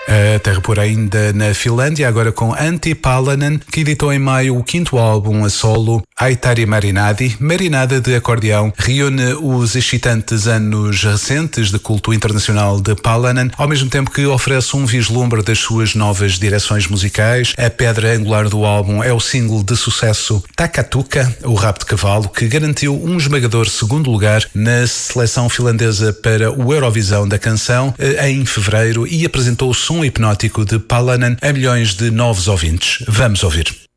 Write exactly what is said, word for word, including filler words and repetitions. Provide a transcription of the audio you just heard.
A terra por ainda na Finlândia, agora com Antti Palonen, que editou em maio o quinto álbum a solo, Aitari Marinadi. Marinada de acordeão reúne os excitantes anos recentes de culto internacional de Palonen, ao mesmo tempo que oferece um vislumbre das suas novas direções musicais. A pedra angular do álbum é o single de sucesso Takatuka, o rap de cavalo, que garantiu um esmagador segundo lugar na seleção finlandesa para o Eurovisão da canção em fevereiro e apresentou o som hipnótico de Palonen a milhões de novos ouvintes. Vamos ouvir.